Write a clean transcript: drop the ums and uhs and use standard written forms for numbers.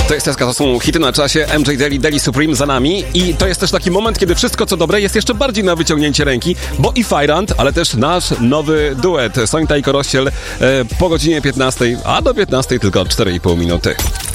To jest Teska, to są hity na czasie, MJ Daily, Daily Supreme za nami i to jest też taki moment, kiedy wszystko co dobre jest jeszcze bardziej na wyciągnięcie ręki, bo i Fajrant, ale też nasz nowy duet Sonita i Korościel po godzinie 15, a do 15 tylko 4,5 minuty.